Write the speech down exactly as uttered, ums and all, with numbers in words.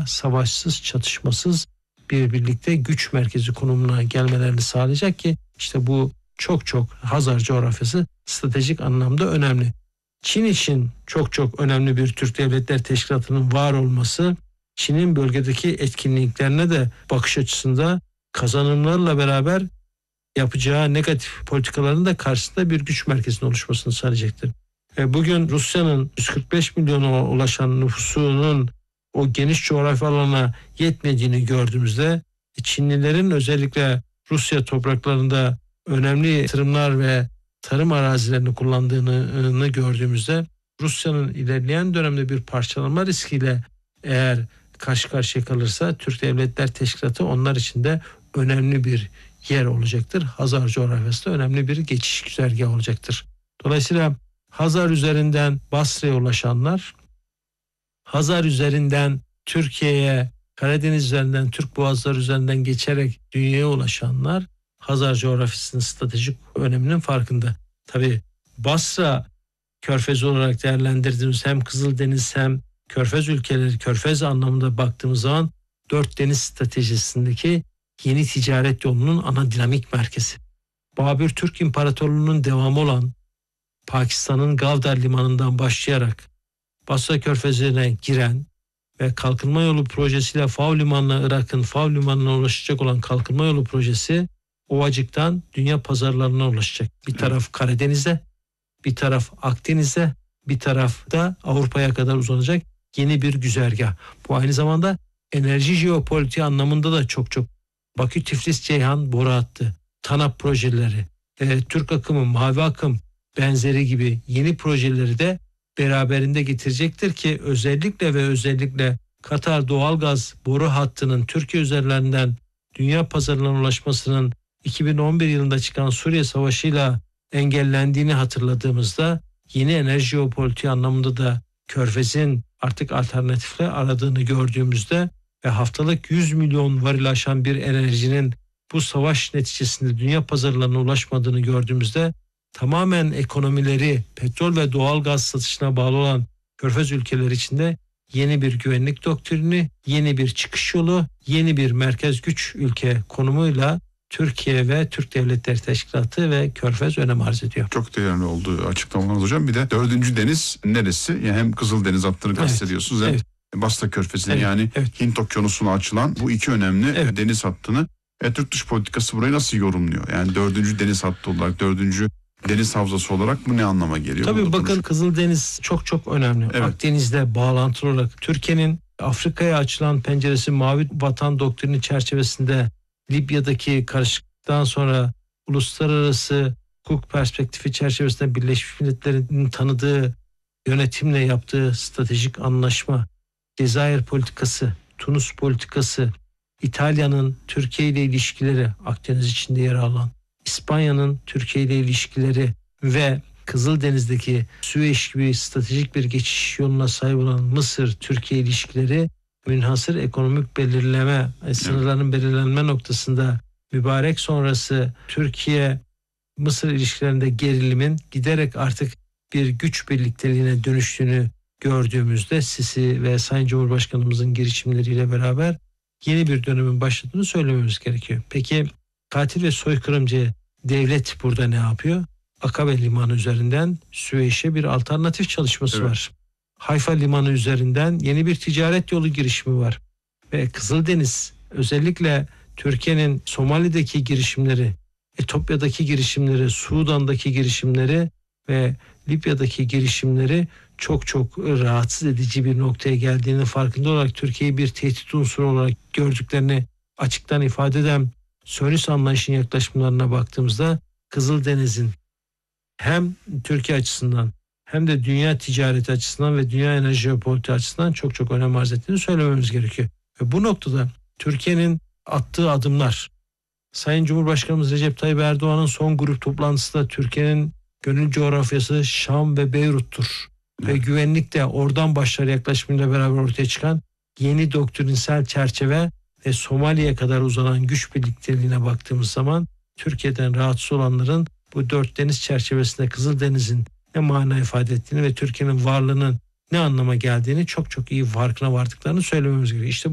savaşsız, çatışmasız bir birlikte güç merkezi konumuna gelmelerini sağlayacak ki işte bu çok çok Hazar coğrafyası stratejik anlamda önemli. Çin için çok çok önemli bir Türk Devletler Teşkilatı'nın var olması, Çin'in bölgedeki etkinliklerine de bakış açısında kazanımlarla beraber yapacağı negatif politikaların da karşısında bir güç merkezinin oluşmasını sağlayacaktır. E bugün Rusya'nın yüz kırk beş milyona ulaşan nüfusunun o geniş coğrafya alanına yetmediğini gördüğümüzde Çinlilerin özellikle Rusya topraklarında önemli yatırımlar ve tarım arazilerini kullandığını gördüğümüzde Rusya'nın ilerleyen dönemde bir parçalanma riskiyle eğer karşı karşıya kalırsa Türk Devletler Teşkilatı onlar için de önemli bir yer olacaktır. Hazar coğrafyası da önemli bir geçiş güzergahı olacaktır. Dolayısıyla Hazar üzerinden Basra'ya ulaşanlar, Hazar üzerinden Türkiye'ye, Karadeniz üzerinden, Türk boğazları üzerinden geçerek dünyaya ulaşanlar Hazar coğrafyasının stratejik öneminin farkında. Tabii Basra Körfezi olarak değerlendirdiğimiz hem Kızıldeniz hem Körfez ülkeleri, Körfez anlamında baktığımız zaman dört deniz stratejisindeki yeni ticaret yolunun ana dinamik merkezi. Babür Türk İmparatorluğu'nun devamı olan Pakistan'ın Gavdar limanından başlayarak Basra Körfezi'ne giren ve kalkınma yolu projesiyle Fav limanına, Irak'ın Fav limanına ulaşacak olan kalkınma yolu projesi Ovacık'tan dünya pazarlarına ulaşacak. Bir taraf Karadeniz'e, bir taraf Akdeniz'e, bir taraf da Avrupa'ya kadar uzanacak yeni bir güzergah. Bu aynı zamanda enerji jeopolitiği anlamında da çok çok Bakü Tiflis Ceyhan boru hattı, TANAP projeleri, e, Türk akımı, Mavi akım benzeri gibi yeni projeleri de beraberinde getirecektir ki özellikle ve özellikle Katar doğalgaz boru hattının Türkiye üzerinden dünya pazarına ulaşmasının iki bin on bir yılında çıkan Suriye Savaşı'yla engellendiğini hatırladığımızda yeni enerji jeopolitiği anlamında da Körfez'in artık alternatifler aradığını gördüğümüzde ve haftalık yüz milyon varil aşan bir enerjinin bu savaş neticesinde dünya pazarlarına ulaşmadığını gördüğümüzde tamamen ekonomileri petrol ve doğal gaz satışına bağlı olan Körfez ülkeleri içinde yeni bir güvenlik doktrini, yeni bir çıkış yolu, yeni bir merkez güç ülke konumuyla Türkiye ve Türk Devletleri Teşkilatı ve Körfez önem arz ediyor. Çok değerli oldu açıklamalarınız hocam. Bir de dördüncü deniz neresi? Yani hem Kızıldeniz hattını kastediyorsunuz evet, hem evet. Basra Körfezi'ne evet, yani evet. Hint Okyanusu'na açılan bu iki önemli evet. deniz hattını e, Türk dış politikası burayı nasıl yorumluyor? Yani dördüncü deniz hattı olarak, dördüncü deniz havzası olarak bu ne anlama geliyor? Tabii bakın konuş- Kızıldeniz çok çok önemli. Evet. Akdeniz'de bağlantılı olarak Türkiye'nin Afrika'ya açılan penceresi Mavi Vatan doktrini çerçevesinde Libya'daki karışıklıktan sonra uluslararası hukuk perspektifi çerçevesinde Birleşmiş Milletler'in tanıdığı yönetimle yaptığı stratejik anlaşma, Cezayir politikası, Tunus politikası, İtalya'nın Türkiye ile ilişkileri, Akdeniz içinde yer alan, İspanya'nın Türkiye ile ilişkileri ve Kızıldeniz'deki Süveyş gibi stratejik bir geçiş yoluna sahip olan Mısır-Türkiye ilişkileri münhasır ekonomik belirleme, sınırların belirlenme noktasında mübarek sonrası Türkiye-Mısır ilişkilerinde gerilimin giderek artık bir güç birlikteliğine dönüştüğünü gördüğümüzde Sisi ve Sayın Cumhurbaşkanımızın girişimleriyle beraber yeni bir dönemin başladığını söylememiz gerekiyor. Peki katil ve soykırımcı devlet burada ne yapıyor? Akabe Limanı üzerinden Süveyş'e bir alternatif çalışması evet. var. Hayfa Limanı üzerinden yeni bir ticaret yolu girişimi var. Ve Kızıldeniz özellikle Türkiye'nin Somali'deki girişimleri, Etiyopya'daki girişimleri, Sudan'daki girişimleri ve Libya'daki girişimleri çok çok rahatsız edici bir noktaya geldiğini farkında olarak Türkiye'yi bir tehdit unsuru olarak gördüklerini açıktan ifade eden Siyonist anlayışın yaklaşımlarına baktığımızda Kızıldeniz'in hem Türkiye açısından hem de dünya ticareti açısından ve dünya enerji jeopolitiği açısından çok çok önem arz ettiğini söylememiz gerekiyor. Ve bu noktada Türkiye'nin attığı adımlar, Sayın Cumhurbaşkanımız Recep Tayyip Erdoğan'ın son grup toplantısında Türkiye'nin gönül coğrafyası Şam ve Beyrut'tur. Evet. Ve güvenlik de oradan başlar yaklaşımıyla beraber ortaya çıkan yeni doktrinsel çerçeve ve Somali'ye kadar uzanan güç birlikteliğine baktığımız zaman Türkiye'den rahatsız olanların bu dört deniz çerçevesinde Kızıldeniz'in ne mana ifade ettiğini ve Türkiye'nin varlığının ne anlama geldiğini çok çok iyi farkına vardıklarını söylememiz gerekiyor. İşte